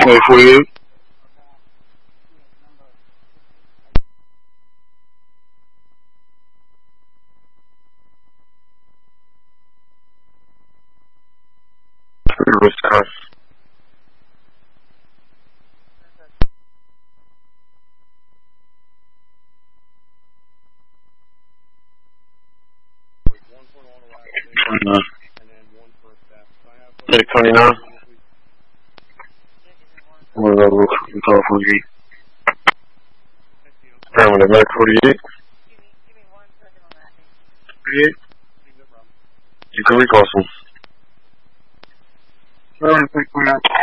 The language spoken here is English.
Hey, 48. Wisconsin. Hey, 29. One of those from call 48. I'm with Mac 48. 48. You can recall some.